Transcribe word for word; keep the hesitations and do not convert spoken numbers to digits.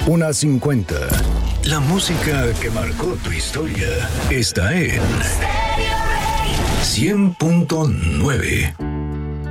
Una cincuenta. La música que marcó tu historia está en cien punto nueve.